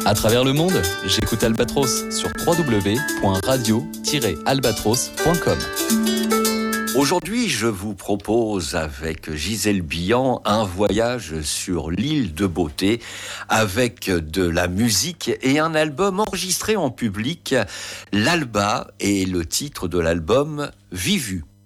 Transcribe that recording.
À travers le monde, j'écoute Albatros sur www.radio-albatros.com. Aujourd'hui, je vous propose avec Gisèle Billan un voyage sur l'île de Beauté avec de la musique et un album enregistré en public. L'Alba est le titre de l'album Vivu.